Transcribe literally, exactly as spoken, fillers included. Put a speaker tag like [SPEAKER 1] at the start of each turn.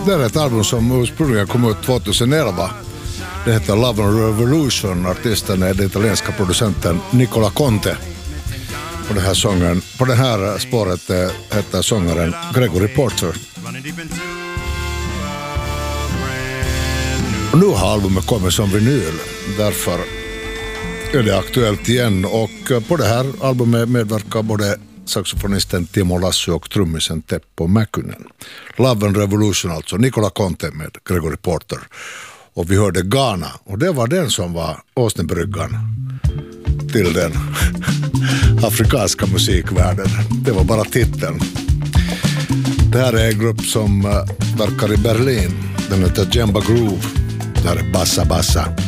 [SPEAKER 1] Det är ett album som ursprungligen kom ut tjugoelva. Det heter Love and Revolution. Artisten är den italienska producenten Nicola Conte. På den här sången, på det här spåret heter sångaren Gregory Porter. Och nu har albumet kommit som vinyl. Därför är det aktuellt igen. Och på det här albumet medverkar både saxofonisten Timo Lassu och trummisen Teppo Mäkynen. Love and Revolution alltså, Nicola Conte med Gregory Porter. Och vi hörde Ghana, och det var den som var åsnebryggan till den afrikanska musikvärlden. Det var bara titeln. Det här är en grupp som verkar i Berlin. Den heter Djemba Groove. Det här är Bassa Bassa.